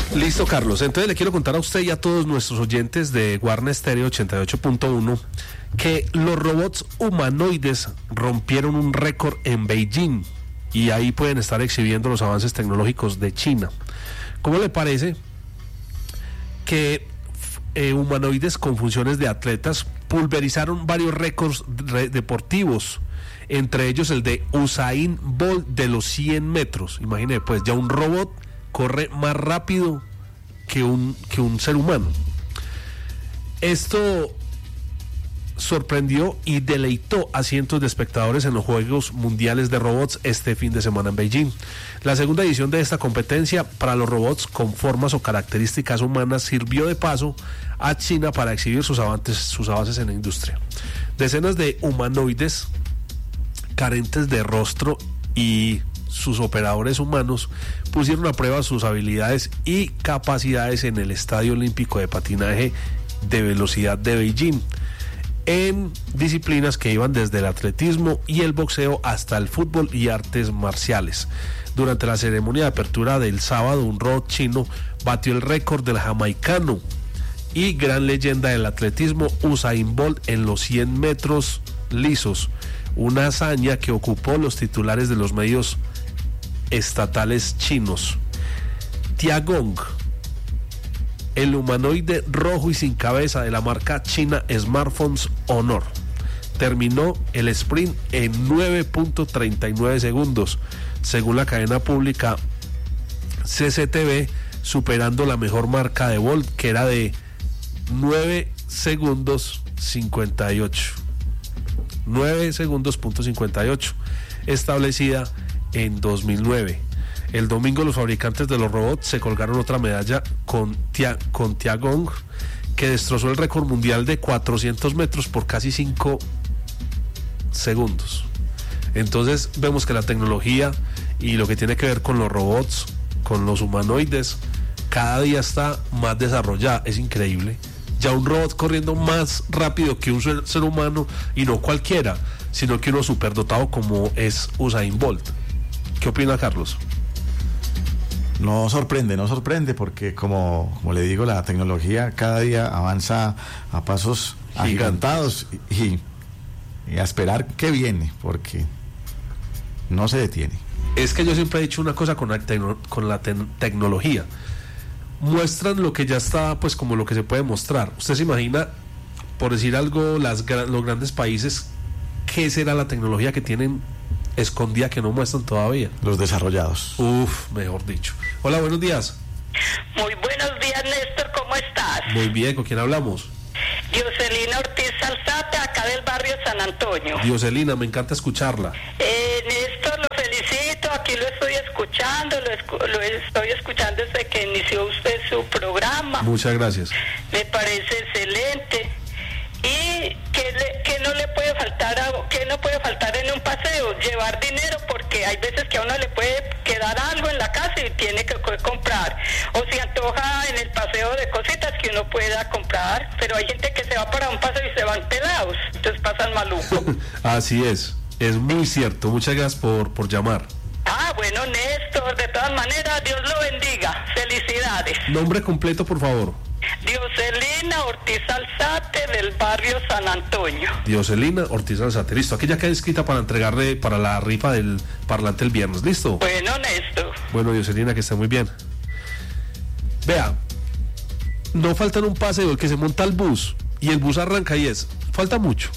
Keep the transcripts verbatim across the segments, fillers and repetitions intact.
Listo, Carlos. Entonces le quiero contar a usted y a todos nuestros oyentes de Guarna Estéreo ochenta y ocho punto uno que los robots humanoides rompieron un récord en Beijing y ahí pueden estar exhibiendo los avances tecnológicos de China. ¿Cómo le parece que eh, humanoides con funciones de atletas pulverizaron varios récords re- deportivos? Entre ellos el de Usain Bolt de los cien metros. Imagínese, pues ya un robot corre más rápido que un, que un ser humano. Esto sorprendió y deleitó a cientos de espectadores en los Juegos Mundiales de Robots este fin de semana en Beijing. La segunda edición de esta competencia para los robots con formas o características humanas sirvió de paso a China para exhibir sus avances, sus avances en la industria. Decenas de humanoides carentes de rostro y sus operadores humanos pusieron a prueba sus habilidades y capacidades en el Estadio Olímpico de Patinaje de Velocidad de Beijing, en disciplinas que iban desde el atletismo y el boxeo hasta el fútbol y artes marciales. Durante la ceremonia de apertura del sábado, un robot chino batió el récord del jamaicano y gran leyenda del atletismo Usain Bolt en los cien metros lisos, una hazaña que ocupó los titulares de los medios estatales chinos. Tiagong, el humanoide rojo y sin cabeza de la marca china Smartphones Honor, terminó el sprint en nueve punto treinta y nueve segundos, según la cadena pública C C T V, superando la mejor marca de Bolt, que era de nueve segundos cincuenta y ocho. nueve segundos punto cincuenta y ocho, establecida en dos mil nueve. El domingo los fabricantes de los robots se colgaron otra medalla con, tia, con Tiagong, que destrozó el récord mundial de cuatrocientos metros por casi cinco segundos. Entonces vemos que la tecnología y lo que tiene que ver con los robots, con los humanoides, cada día está más desarrollada. Es increíble. Ya un robot corriendo más rápido que un ser, ser humano, y no cualquiera, sino que uno superdotado como es Usain Bolt. ¿Qué opina, Carlos? No sorprende, no sorprende, porque como, como le digo, la tecnología cada día avanza a pasos agigantados y, y a esperar que viene, porque no se detiene. Es que yo siempre he dicho una cosa con la, tecno, con la te- tecnología. Muestran lo que ya está, pues como lo que se puede mostrar. Usted se imagina, por decir algo, las, los grandes países, ¿qué será la tecnología que tienen escondida que no muestran todavía? Los desarrollados. Uf, mejor dicho. Hola, buenos días. Muy buenos días, Néstor, ¿cómo estás? Muy bien, ¿con quién hablamos? Dioselina Ortiz Alzate, acá del barrio San Antonio. Dioselina, me encanta escucharla. Eh, Néstor, lo felicito, aquí lo estoy escuchando, lo, escu- lo estoy escuchando desde que inició usted su programa. Muchas gracias. Me parece excelente. Y que, le, que no le puede faltar a, que no puede faltar en un paseo, llevar dinero, porque hay veces que a uno le puede quedar algo en la casa y tiene que comprar, o se antoja en el paseo de cositas que uno pueda comprar, pero hay gente que se va para un paseo y se van pelados, entonces pasan maluco. Así es, es muy cierto. Muchas gracias por, por llamar. Ah, bueno, Néstor, de todas maneras, Dios lo bendiga, felicidades. Nombre completo, por favor. Dioselina Ortiz Alzate, del barrio San Antonio. Dioselina Ortiz Alzate, listo. Aquí ya queda inscrita para entregarle para la rifa del parlante el viernes, ¿listo? Bueno, Néstor. Bueno, Dioselina, que esté muy bien. Vea, no falta en un paseo el que se monta al bus y el bus arranca y es, falta mucho.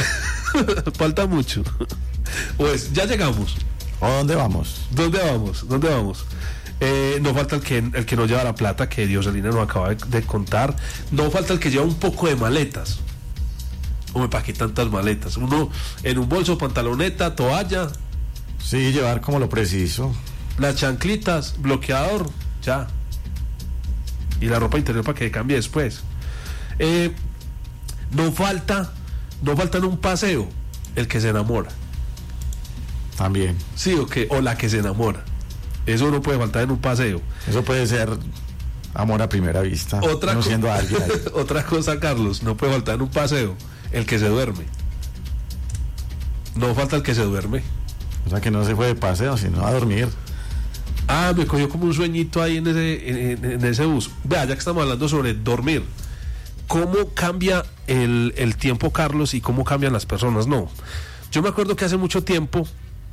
Falta mucho. Pues ya llegamos. ¿O dónde vamos? ¿Dónde vamos? ¿Dónde vamos? Eh, no falta el que el que no lleva la plata, que Dioselina nos acaba de, de contar. No falta el que lleva un poco de maletas. Hombre, ¿para qué tantas maletas? Uno en un bolso, pantaloneta, toalla. Sí, llevar como lo preciso. Las chanclitas, bloqueador, ya. Y la ropa interior para que cambie después. Eh, no falta, no falta en un paseo el que se enamora. También. Sí, o que, o la que se enamora. Eso no puede faltar en un paseo. Eso puede ser amor a primera vista. Otra, conociendo co- a alguien ahí. Otra cosa, Carlos, no puede faltar en un paseo el que se duerme. No falta el que se duerme. O sea que no se fue de paseo, sino a dormir. Ah, me cogió como un sueñito ahí en ese, en, en ese bus. Vea, ya que estamos hablando sobre dormir, ¿cómo cambia el, el tiempo, Carlos, y cómo cambian las personas? No, yo me acuerdo que hace mucho tiempo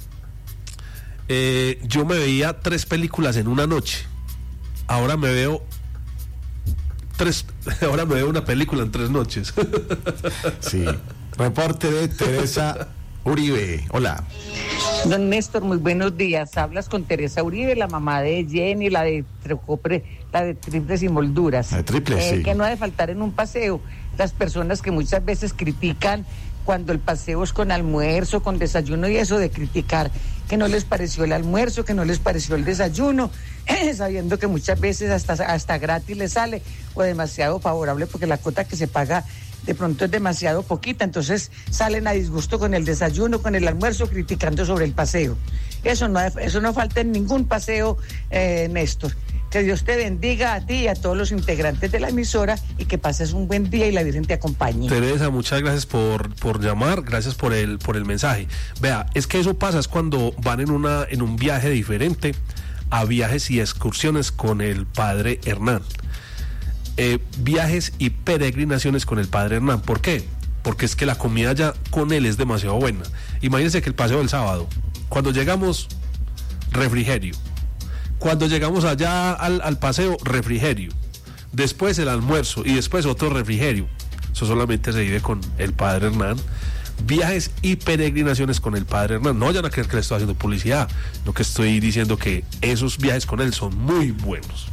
eh, yo me veía tres películas en una noche. Ahora me veo tres, ahora me veo una película en tres noches. Sí. Reporte de Teresa Uribe. Hola. Don Néstor, muy buenos días. Hablas con Teresa Uribe, la mamá de Jenny, la de Tricopre, la de triples y molduras. La de triples, eh, sí. Que no ha de faltar en un paseo. Las personas que muchas veces critican cuando el paseo es con almuerzo, con desayuno y eso de criticar que no les pareció el almuerzo, que no les pareció el desayuno, eh, sabiendo que muchas veces hasta, hasta gratis les sale o demasiado favorable porque la cuota que se paga de pronto es demasiado poquita, entonces salen a disgusto con el desayuno, con el almuerzo, criticando sobre el paseo. Eso no, eso no falta en ningún paseo, eh, Néstor. Que Dios te bendiga a ti y a todos los integrantes de la emisora y que pases un buen día y la Virgen te acompañe. Teresa, muchas gracias por, por llamar, gracias por el, por el mensaje. Vea, es que eso pasa, es cuando van en, una, en un viaje diferente a viajes y excursiones con el padre Hernán. Eh, viajes y peregrinaciones con el padre Hernán. ¿Por qué? Porque es que la comida ya con él es demasiado buena. Imagínense que el paseo del sábado, cuando llegamos, refrigerio. Cuando llegamos allá al, al paseo, refrigerio. Después el almuerzo y después otro refrigerio. Eso solamente se vive con el padre Hernán. Viajes y peregrinaciones con el padre Hernán. No vayan a creer que le estoy haciendo publicidad. Lo que estoy diciendo que esos viajes con él son muy buenos.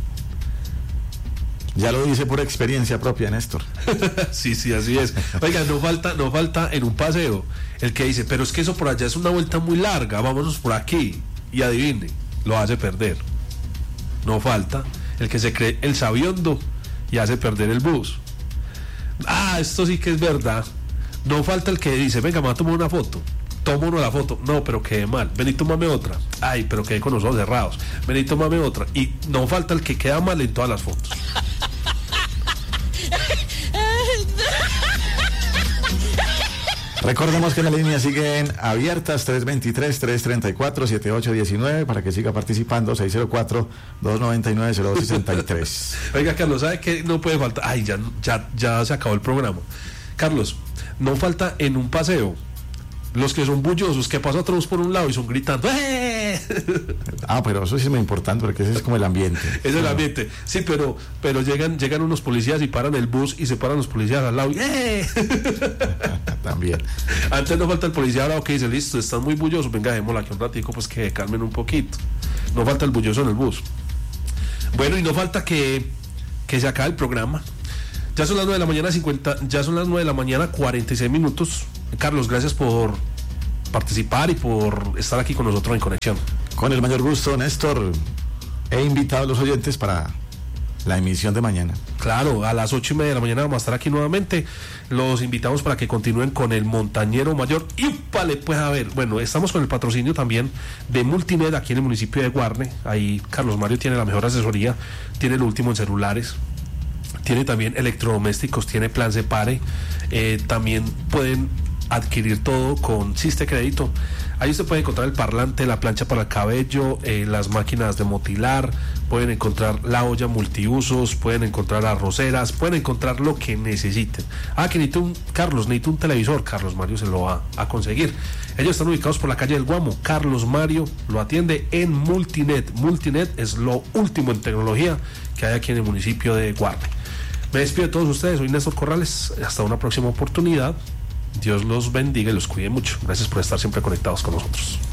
Ya lo dice por experiencia propia, Néstor. Sí, sí, así es. Oiga, no falta, no falta en un paseo el que dice, pero es que eso por allá es una vuelta muy larga, vámonos por aquí. Y adivine, lo hace perder. No falta el que se cree el sabiondo y hace perder el bus. Ah, esto sí que es verdad. No falta el que dice, venga, me voy a tomar una foto. Toma uno la foto, no, pero quedé mal. Vení, tómame otra. Ay, pero quedé con los ojos cerrados. Vení, tómame otra. Y no falta el que queda mal en todas las fotos. Recordemos que las líneas siguen abiertas, tres veintitrés, trescientos treinta y cuatro, setenta y ocho diecinueve, para que siga participando, seis cero cuatro, doscientos noventa y nueve, cero dos sesenta y tres. Oiga, Carlos, ¿sabe qué no puede faltar? Ay, ya, ya, ya se acabó el programa. Carlos, no falta en un paseo los que son bullosos, que pasan otros por un lado y son gritando ¡eh! Ah, pero eso sí es muy importante porque ese es como el ambiente. Es el ambiente, sí, pero pero llegan llegan unos policías y paran el bus y se paran los policías al lado y ¡eh! También. Antes no falta el policía bravo que dice, listo, están muy bullosos, venga, démosla aquí un ratico, pues que calmen un poquito. No falta el bulloso en el bus. Bueno, y no falta que, que se acabe el programa. Ya son las nueve de la mañana cincuenta, ya son las nueve de la mañana cuarenta y seis minutos. Carlos, gracias por participar y por estar aquí con nosotros en Conexión. Con el mayor gusto, Néstor. He invitado a los oyentes para la emisión de mañana. Claro, a las ocho y media de la mañana vamos a estar aquí nuevamente. Los invitamos para que continúen con el Montañero Mayor. Y vale, pues a ver, bueno, estamos con el patrocinio también de Multimed aquí en el municipio de Guarne. Ahí Carlos Mario tiene la mejor asesoría, tiene lo último en celulares, tiene también electrodomésticos, tiene plan Separe, eh, también pueden adquirir todo con Siste Crédito. Ahí usted puede encontrar el parlante, la plancha para el cabello, eh, las máquinas de motilar, pueden encontrar la olla multiusos, pueden encontrar arroceras, pueden encontrar lo que necesiten. Ah, que necesito un, Carlos, necesito un televisor, Carlos Mario se lo va a conseguir. Ellos están ubicados por la calle del Guamo. Carlos Mario lo atiende en Multinet. Multinet es lo último en tecnología que hay aquí en el municipio de Guarne. Me despido de todos ustedes, soy Néstor Corrales, hasta una próxima oportunidad. Dios los bendiga y los cuide mucho. Gracias por estar siempre conectados con nosotros.